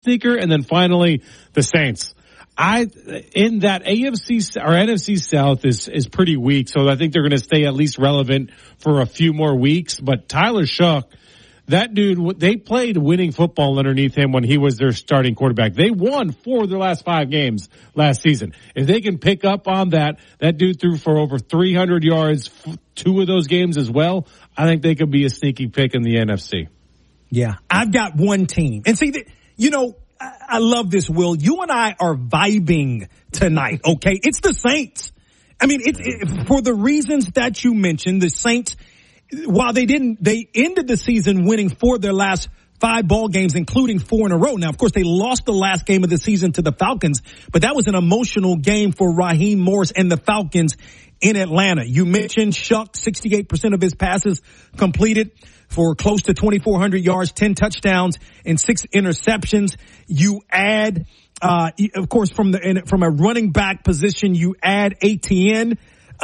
sneaker. And then finally, the Saints. In that AFC or NFC South is pretty weak, so I think they're going to stay at least relevant for a few more weeks. But Tyler Shough, that dude, they played winning football underneath him when he was their starting quarterback. They won 4 of their last 5 games last season. If they can pick up on that dude threw for over 300 yards 2 of those games as well. I think they could be a sneaky pick in the NFC. Yeah, I've got one team. And see, I love this, Will. You and I are vibing tonight, okay? It's the Saints. I mean, for the reasons that you mentioned, the Saints, while they ended the season winning 4 of their last 5 ball games, including 4 in a row. Now, of course, they lost the last game of the season to the Falcons, but that was an emotional game for Raheem Morris and the Falcons in Atlanta. You mentioned Shough, 68% of his passes completed for close to 2,400 yards, 10 touchdowns, and 6 interceptions. You add, of course, from a running back position, you add ATN.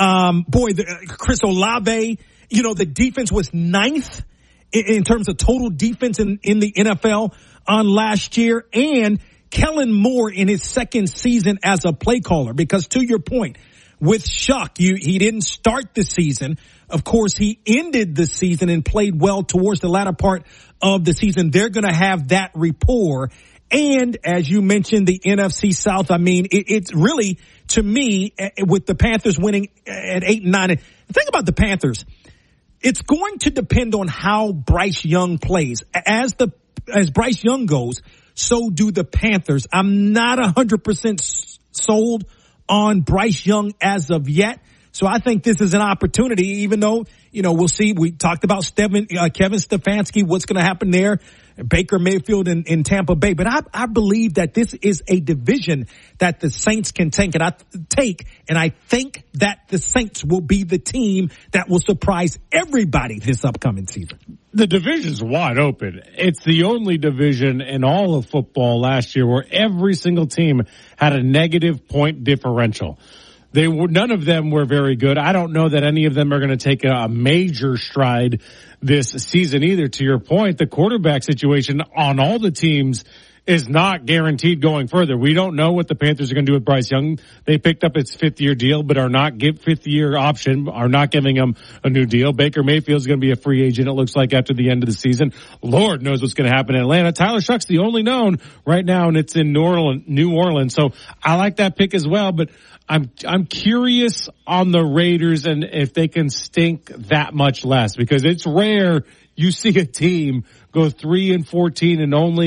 Chris Olave, the defense was 9th in terms of total defense in the NFL on last year. And Kellen Moore in his second season as a play caller, because to your point, with Shough, he didn't start the season. Of course, he ended the season and played well towards the latter part of the season. They're going to have that rapport. And as you mentioned, the NFC South, I mean, it's really, to me, with the Panthers winning at 8-9, the thing about the Panthers, it's going to depend on how Bryce Young plays. As Bryce Young goes, so do the Panthers. I'm not 100% sold on Bryce Young as of yet. So I think this is an opportunity, even though, we'll see. We talked about Kevin Stefanski, what's going to happen there, Baker Mayfield in Tampa Bay. But I believe that this is a division that the Saints can take. And I think that the Saints will be the team that will surprise everybody this upcoming season. The division's wide open. It's the only division in all of football last year where every single team had a negative point differential. None of them were very good. I don't know that any of them are going to take a major stride this season either. To your point, the quarterback situation on all the teams is not guaranteed going further. We don't know what the Panthers are going to do with Bryce Young. They picked up his 5th-year deal, but are not fifth-year option, are not giving him a new deal. Baker Mayfield's going to be a free agent, it looks like, after the end of the season. Lord knows what's going to happen in Atlanta. Tyler Shough's the only known right now, and it's in New Orleans. So I like that pick as well, but I'm curious on the Raiders and if they can stink that much less, because it's rare you see a team go 3-14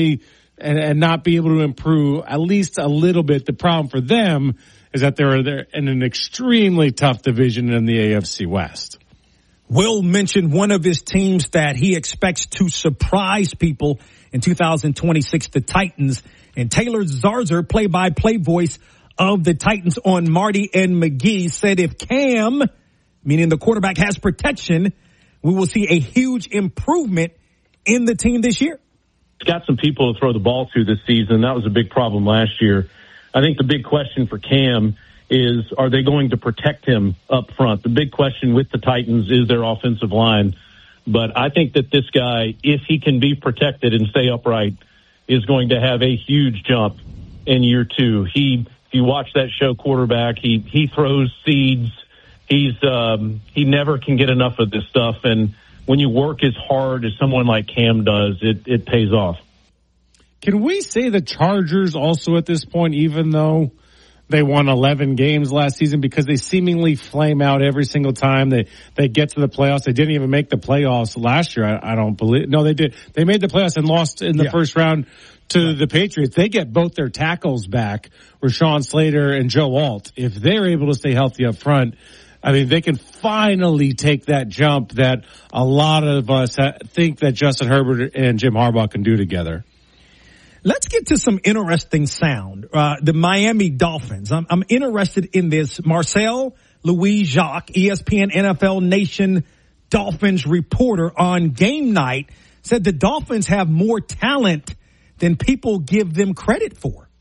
and not be able to improve at least a little bit. The problem for them is that they're in an extremely tough division in the AFC West. Will mentioned one of his teams that he expects to surprise people in 2026, the Titans. And Taylor Zarzour, play-by-play voice of the Titans on Marty and McGee, said if Cam, meaning the quarterback, has protection, we will see a huge improvement in the team this year. He's got some people to throw the ball to this season. That was a big problem last year. I think the big question for Cam is, are they going to protect him up front? The big question with the Titans is their offensive line. But I think that this guy, if he can be protected and stay upright, is going to have a huge jump in year 2. If you watch that show Quarterback, he throws seeds. He never can get enough of this stuff. And when you work as hard as someone like Cam does, it pays off. Can we say the Chargers also at this point, even though they won 11 games last season, because they seemingly flame out every single time they get to the playoffs? They didn't even make the playoffs last year, I don't believe. No, they did. They made the playoffs and lost in the first round to the Patriots. They get both their tackles back, Rashawn Slater and Joe Alt. If they're able to stay healthy up front, I mean, they can finally take that jump that a lot of us think that Justin Herbert and Jim Harbaugh can do together. Let's get to some interesting sound. The Miami Dolphins. I'm interested in this. Marcel Louis-Jacques, ESPN NFL Nation Dolphins reporter on game night, said the Dolphins have more talent than people give them credit for.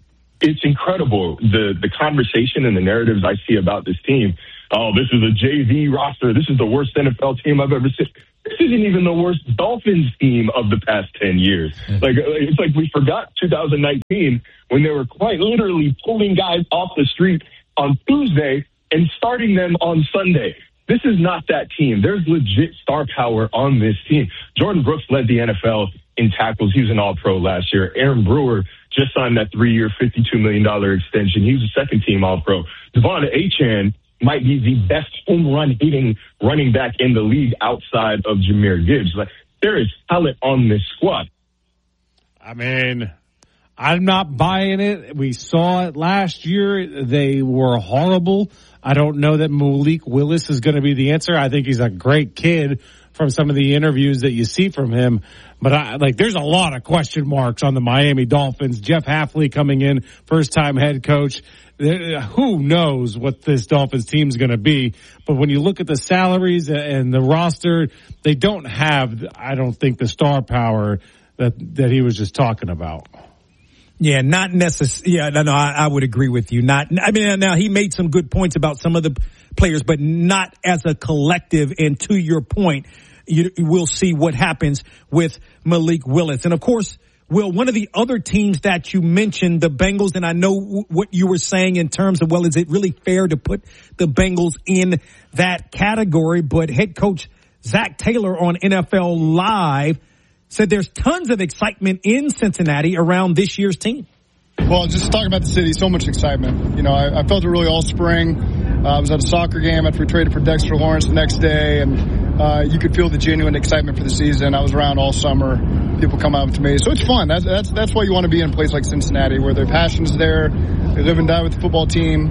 it's incredible, the conversation and the narratives I see about this team. Oh, this is a JV roster. This is the worst NFL team I've ever seen. This isn't even the worst Dolphins team of the past 10 years. It's like we forgot 2019 when they were quite literally pulling guys off the street on Tuesday and starting them on Sunday. This is not that team. There's legit star power on this team. Jordan Brooks led the NFL in tackles. He was an All-Pro last year. Aaron Brewer just signed that 3-year, $52 million extension. He was a second-team All-Pro. Devon Achane might be the best home run hitting running back in the league outside of Jahmyr Gibbs. Like, there is talent on this squad. I mean, I'm not buying it. We saw it last year. They were horrible. I don't know that Malik Willis is going to be the answer. I think he's a great kid from some of the interviews that you see from him. But there's a lot of question marks on the Miami Dolphins. Jeff Hafley coming in, first-time head coach. Who knows what this Dolphins team is going to be? But when you look at the salaries and the roster, they don't have, I don't think, the star power that he was just talking about. Yeah, not necessarily. Yeah, no, I would agree with you. Now he made some good points about some of the players, but not as a collective. And to your point, we'll see what happens with Malik Willis. And of course, Will, one of the other teams that you mentioned, the Bengals, and I know what you were saying in terms of, well, is it really fair to put the Bengals in that category? But head coach Zach Taylor on NFL Live said there's tons of excitement in Cincinnati around this year's team. Well, just talking about the city, so much excitement. You know, I felt it really all spring. I was at a soccer game after we traded for Dexter Lawrence the next day, and you could feel the genuine excitement for the season. I was around all summer. People come out to me. So it's fun. That's why you want to be in a place like Cincinnati, where their passion's there. They live and die with the football team.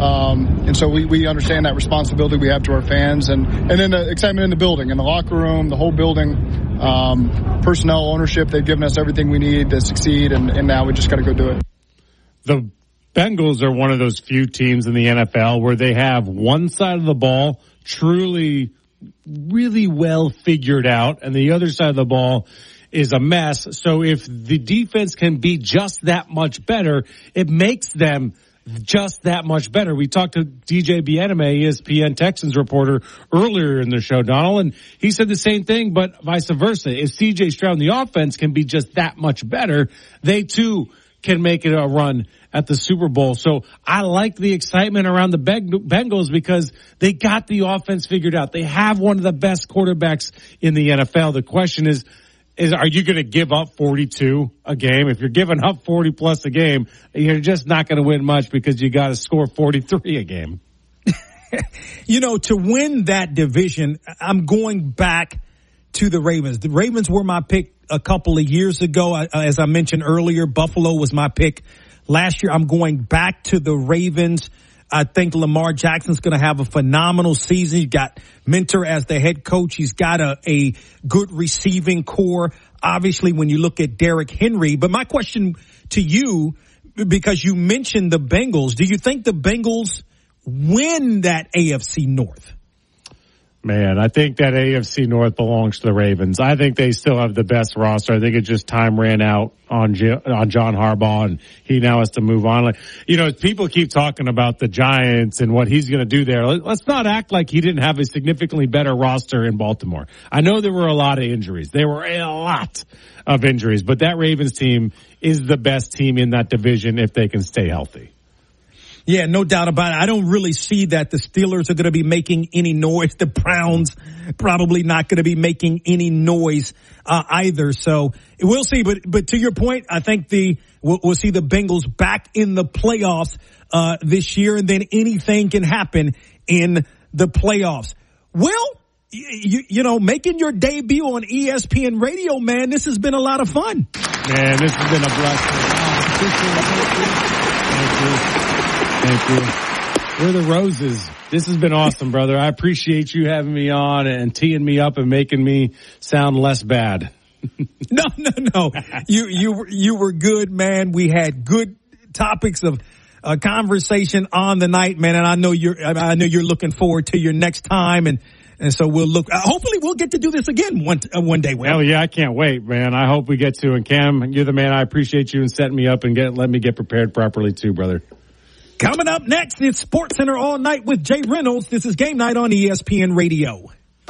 And so we understand that responsibility we have to our fans. And then the excitement in the building, in the locker room, the whole building, personnel, ownership. They've given us everything we need to succeed, and now we just got to go do it. The Bengals are one of those few teams in the NFL where they have one side of the ball truly really well figured out, and the other side of the ball is a mess. So if the defense can be just that much better, it makes them just that much better. We talked to DJ Bieneme, ESPN Texans reporter, earlier in the show, Donald, and he said the same thing, but vice versa. If CJ Stroud and the offense can be just that much better, they too can make it a run at the Super Bowl. So I like the excitement around the Bengals because they got the offense figured out. They have one of the best quarterbacks in the NFL. The question is are you going to give up 42 a game? If you're giving up 40 plus a game, you're just not going to win much because you got to score 43 a game. You know, to win that division, I'm going back to the Ravens. The Ravens were my pick a couple of years ago. As I mentioned earlier, Buffalo was my pick last year. I'm going back to the Ravens. I think Lamar Jackson's going to have a phenomenal season. He's got Mentor as the head coach. He's got a good receiving core. Obviously, when you look at Derrick Henry. But my question to you, because you mentioned the Bengals, do you think the Bengals win that AFC North? Man, I think that AFC North belongs to the Ravens. I think they still have the best roster. I think it just time ran out on John Harbaugh, and he now has to move on. Like, you know, people keep talking about the Giants and what he's going to do there. Let's not act like he didn't have a significantly better roster in Baltimore. I know there were a lot of injuries. There were a lot of injuries, but that Ravens team is the best team in that division if they can stay healthy. Yeah, no doubt about it. I don't really see that the Steelers are going to be making any noise. The Browns probably not going to be making any noise either. So we'll see. But to your point, I think we'll see the Bengals back in the playoffs this year, and then anything can happen in the playoffs. Well, you know, making your debut on ESPN Radio, man, this has been a lot of fun. Man, this has been a blessing. Thank you. We're the Roses. This has been awesome, brother. I appreciate you having me on and teeing me up and making me sound less bad. No. You were good, man. We had good topics of conversation on the night, man. And I know you're looking forward to your next time. And And so we'll look, hopefully we'll get to do this again one day. Will. Hell yeah, I can't wait, man. I hope we get to. And Cam, you're the man. I appreciate you and setting me up and let me get prepared properly too, brother. Coming up next, it's SportsCenter All Night with Jay Reynolds. This is Game Night on ESPN Radio.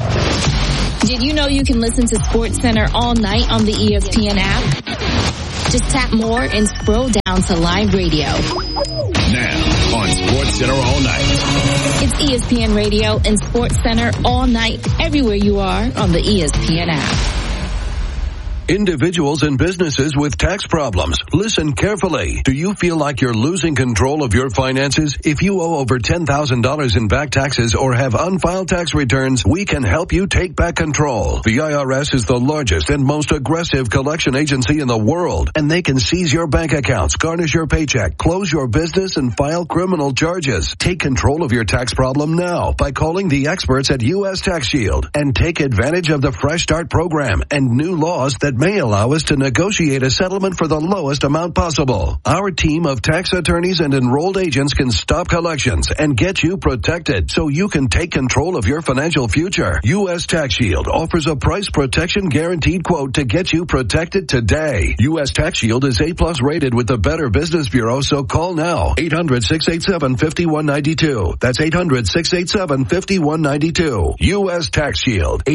Did you know you can listen to SportsCenter all night on the ESPN app? Just tap more and scroll down to live radio. Now on SportsCenter All Night. It's ESPN Radio and SportsCenter all night, everywhere you are on the ESPN app. Individuals and businesses with tax problems, listen carefully. Do you feel like you're losing control of your finances? If you owe over $10,000 in back taxes or have unfiled tax returns, we can help you take back control. The IRS is the largest and most aggressive collection agency in the world, and they can seize your bank accounts, garnish your paycheck, close your business, and file criminal charges. Take control of your tax problem now by calling the experts at U.S. Tax Shield and take advantage of the Fresh Start program and new laws that may allow us to negotiate a settlement for the lowest amount possible. Our team of tax attorneys and enrolled agents can stop collections and get you protected so you can take control of your financial future. U.S. Tax Shield offers a price protection guaranteed quote to get you protected today. U.S. Tax Shield is A+ rated with the Better Business Bureau, so call now. 800-687-5192. That's 800-687-5192. U.S. Tax Shield.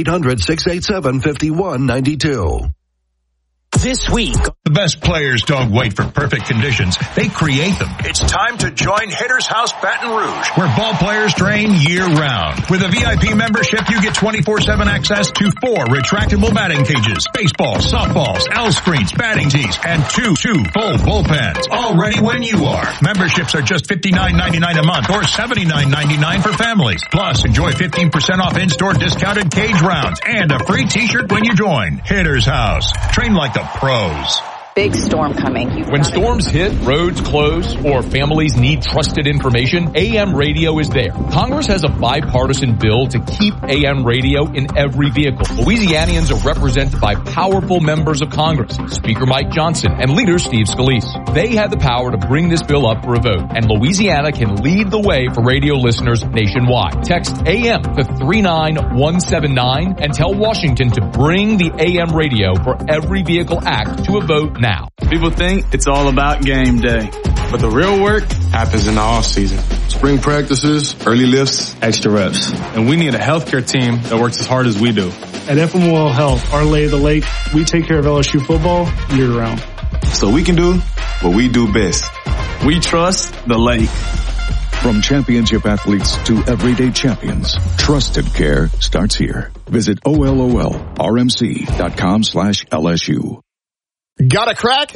800-687-5192. This week, the best players don't wait for perfect conditions. They create them. It's time to join Hitter's House Baton Rouge, where ball players train year-round. With a VIP membership, you get 24/7 access to 4 retractable batting cages, baseballs, softballs, L screens, batting tees, and two full bullpens. All ready when you are. Memberships are just $59.99 a month or $79.99 for families. Plus, enjoy 15% off in-store discounted cage rounds and a free t-shirt when you join. Hitter's House. Train like the pros. Big storm coming. When storms hit, roads close, or families need trusted information, AM radio is there. Congress has a bipartisan bill to keep AM radio in every vehicle. Louisianians are represented by powerful members of Congress, Speaker Mike Johnson and Leader Steve Scalise. They have the power to bring this bill up for a vote, and Louisiana can lead the way for radio listeners nationwide. Text AM to 39179 and tell Washington to bring the AM radio for every vehicle act to a vote now. People think it's all about game day, but the real work happens in the off season. Spring practices, early lifts, extra reps. And we need a healthcare team that works as hard as we do. At FMOL Health, our Lay of the Lake, we take care of LSU football year round. So we can do what we do best. We trust the Lake. From championship athletes to everyday champions, trusted care starts here. Visit OLOLRMC.com/LSU. Got a crack?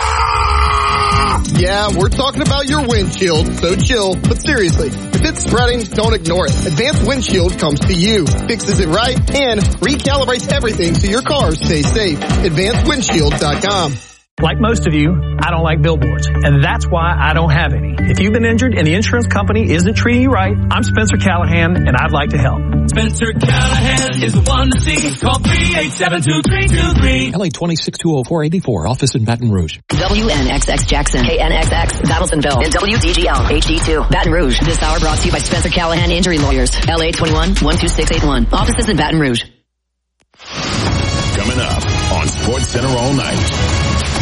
Yeah, we're talking about your windshield, so chill. But seriously, if it's spreading, don't ignore it. Advanced Windshield comes to you, fixes it right, and recalibrates everything so your car stays safe. AdvancedWindshield.com. Like most of you, I don't like billboards, and that's why I don't have any. If you've been injured and the insurance company isn't treating you right, I'm Spencer Callahan, and I'd like to help. Spencer Callahan is the one to see. Call 387-2323. LA 2620484, office in Baton Rouge. WNXX Jackson, KNXX Battlesonville, and WDGL HD2 Baton Rouge. This hour brought to you by Spencer Callahan Injury Lawyers. LA 21-12681. Offices in Baton Rouge. Coming up on SportsCenter All Night.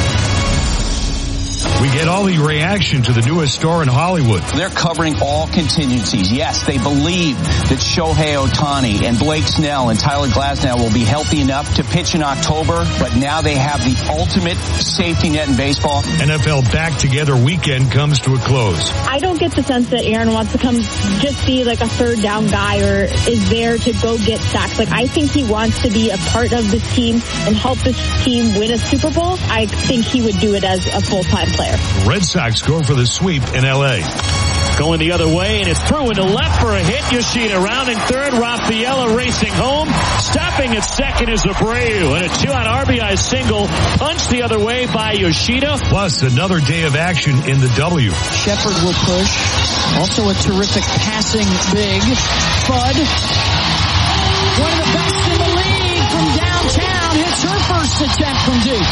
We get all the reaction to the newest store in Hollywood. They're covering all contingencies. Yes, they believe that Shohei Ohtani and Blake Snell and Tyler Glasnow will be healthy enough to pitch in October, but now they have the ultimate safety net in baseball. NFL Back Together weekend comes to a close. I don't get the sense that Aaron wants to come just be like a third down guy or is there to go get sacks. Like, I think he wants to be a part of this team and help this team win a Super Bowl. I think he would do it as a full-time player. The Red Sox go for the sweep in L.A. Going the other way, and it's through into left for a hit. Yoshida rounding third. Rafaela racing home. Stopping at second is Abreu. And a 2-out RBI single. Punched the other way by Yoshida. Plus, another day of action in the W. Shepard will push. Also a terrific passing big. Fudd. One of the best in the league from downtown. Hits her first attempt from deep.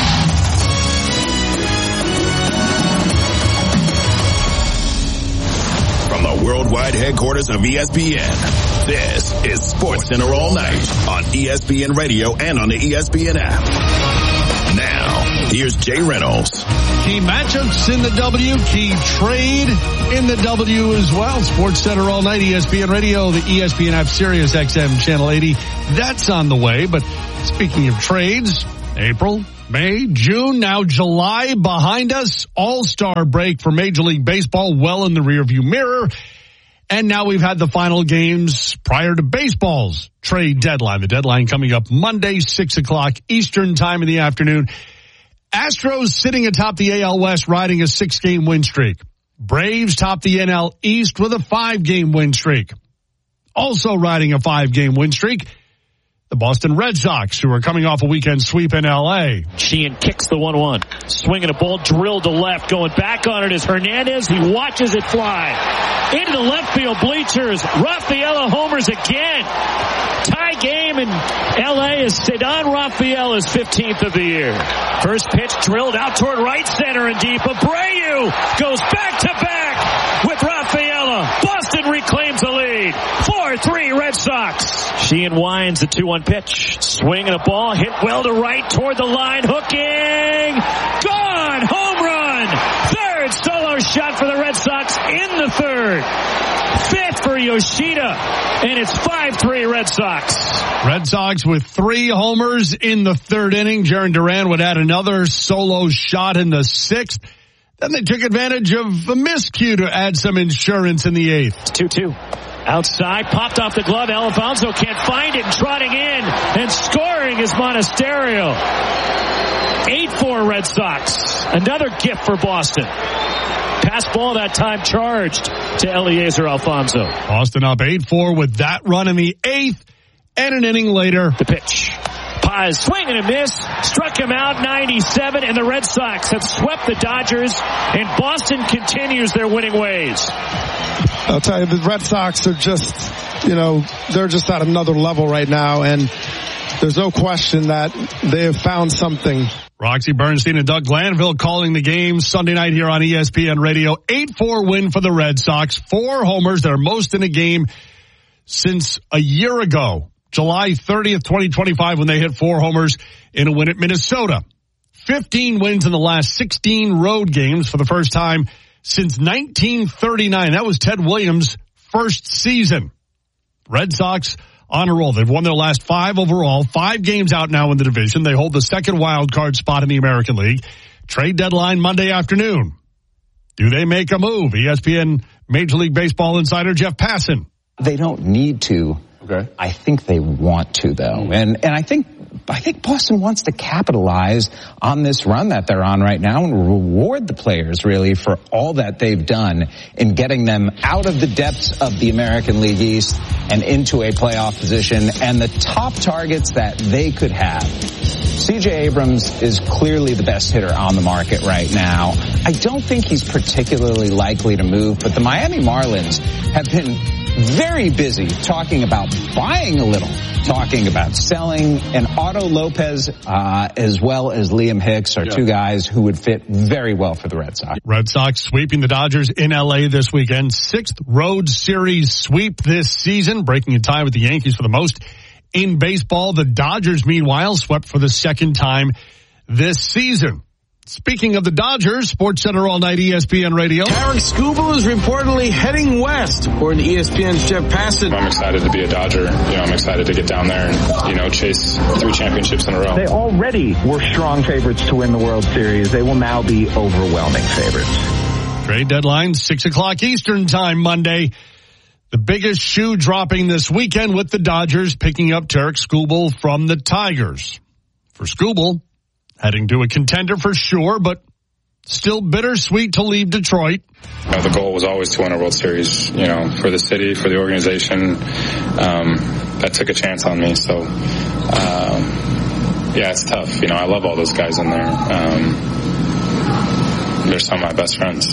From the worldwide headquarters of ESPN. This is SportsCenter All Night on ESPN Radio and on the ESPN app. Now, here's Jay Reynolds. Key matchups in the W, key trade in the W as well. SportsCenter All Night, ESPN Radio, the ESPN app, Sirius XM Channel 80. That's on the way. But speaking of trades, April, May, June, now July behind us. All-Star break for Major League Baseball well in the rearview mirror. And now we've had the final games prior to baseball's trade deadline. The deadline coming up Monday, 6 o'clock Eastern time in the afternoon. Astros sitting atop the AL West riding a 6-game win streak. Braves top the NL East with a 5-game win streak. Also riding a 5-game win streak, the Boston Red Sox, who are coming off a weekend sweep in L.A. Sheehan kicks the 1-1. Swinging a ball drilled to left. Going back on it is Hernandez. He watches it fly. Into the left field bleachers. Rafaela homers again. Tie game in L.A. as Cedar Rafael is 15th of the year. First pitch drilled out toward right center and deep. Abreu goes back to back with Rafaela. Boston reclaims the lead. 4-3 Red Sox. Sheehan winds the 2-1 pitch. Swinging a ball hit well to right toward the line. Hooking. Gone. Home run. Third solo shot for the Red Sox in the third. Fifth for Yoshida. And it's 5-3 Red Sox. Red Sox with 3 homers in the third inning. Jarren Duran would add another solo shot in the 6th. Then they took advantage of a miscue to add some insurance in the 8th. 2-2. Outside, popped off the glove. Alfonso can't find it. Trotting in and scoring is Monasterio. 8-4 Red Sox. Another gift for Boston. Pass ball that time charged to Eliezer Alfonso. Boston up 8-4 with that run in the 8th. And an inning later, the pitch. Paz swing and a miss. Struck him out 97, and the Red Sox have swept the Dodgers, and Boston continues their winning ways. I'll tell you, the Red Sox are just, they're just at another level right now, and there's no question that they have found something. Roxy Bernstein and Doug Glanville calling the game Sunday night here on ESPN Radio. 8-4 win for the Red Sox. 4 homers, their most in a game since a year ago. July 30th, 2025, when they hit 4 homers in a win at Minnesota. 15 wins in the last 16 road games for the first time since 1939. That was Ted Williams' first season. Red Sox on a roll. They've won their last 5 overall. 5 games out now in the division. They hold the second wild card spot in the American League. Trade deadline Monday afternoon. Do they make a move? ESPN Major League Baseball insider Jeff Passan. They don't need to. Okay. I think they want to, though. And I think Boston wants to capitalize on this run that they're on right now and reward the players, really, for all that they've done in getting them out of the depths of the American League East and into a playoff position and the top targets that they could have. C.J. Abrams is clearly the best hitter on the market right now. I don't think he's particularly likely to move, but the Miami Marlins have been very busy talking about buying a little, talking about selling, and Otto Lopez as well as Liam Hicks are 2 guys who would fit very well for the Red Sox. Red Sox sweeping the Dodgers in L.A. this weekend. 6th road series sweep this season, breaking a tie with the Yankees for the most in baseball. The Dodgers, meanwhile, swept for the second time this season. Speaking of the Dodgers, SportsCenter All Night, ESPN Radio. Tarik Skubal is reportedly heading west, according to ESPN's Jeff Passan. I'm excited to be a Dodger. I'm excited to get down there and, chase 3 championships in a row. They already were strong favorites to win the World Series. They will now be overwhelming favorites. Trade deadline, 6 o'clock Eastern time Monday. The biggest shoe dropping this weekend with the Dodgers picking up Tarik Skubal from the Tigers. For Skubal, heading to a contender for sure, but still bittersweet to leave Detroit. The goal was always to win a World Series, for the city, for the organization. That took a chance on me. So, it's tough. I love all those guys in there. They're some of my best friends,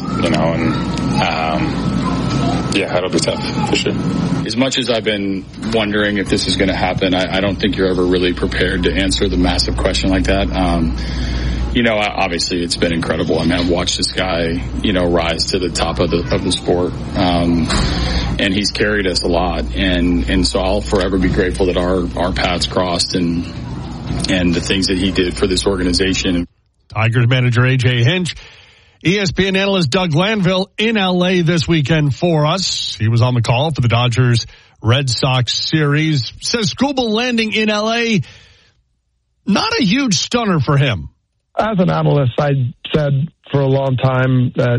it'll be tough for sure. As much as I've been wondering if this is going to happen, I don't think you're ever really prepared to answer the massive question like that. Obviously it's been incredible. I mean, I've watched this guy, rise to the top of the sport. And he's carried us a lot. And so I'll forever be grateful that our paths crossed and the things that he did for this organization. Tigers manager A.J. Hinch. ESPN analyst Doug Glanville in L.A. this weekend for us. He was on the call for the Dodgers Red Sox series. Says Skubal landing in L.A., not a huge stunner for him. As an analyst, I said for a long time that